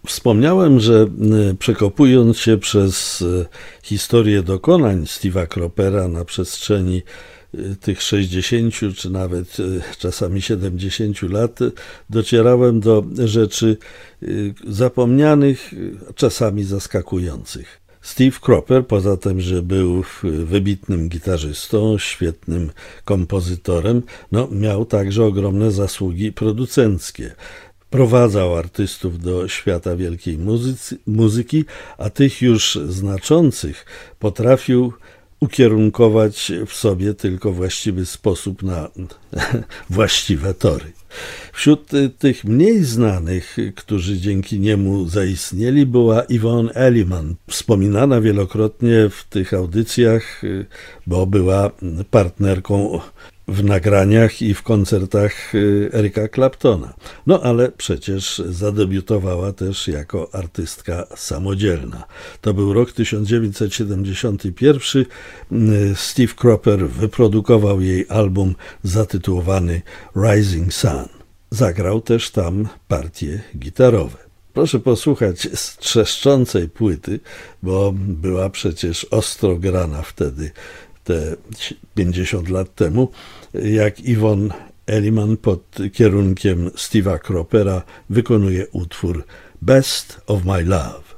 Wspomniałem, że przekopując się przez historię dokonań Steve'a Cropera na przestrzeni tych 60 czy nawet czasami 70 lat, docierałem do rzeczy zapomnianych, czasami zaskakujących. Steve Cropper, poza tym, że był wybitnym gitarzystą, świetnym kompozytorem, miał także ogromne zasługi producenckie. Prowadzał artystów do świata wielkiej muzyki, a tych już znaczących potrafił ukierunkować w sobie tylko właściwy sposób na właściwe tory. Wśród tych mniej znanych, którzy dzięki niemu zaistnieli, była Yvonne Elliman, wspominana wielokrotnie w tych audycjach, bo była partnerką w nagraniach i w koncertach Erica Claptona. Ale przecież zadebiutowała też jako artystka samodzielna. To był rok 1971. Steve Cropper wyprodukował jej album zatytułowany Rising Sun. Zagrał też tam partie gitarowe. Proszę posłuchać z trzeszczącej płyty, bo była przecież ostro grana wtedy, te 50 lat temu, jak Yvonne Elliman pod kierunkiem Steve'a Cropera wykonuje utwór Best of My Love.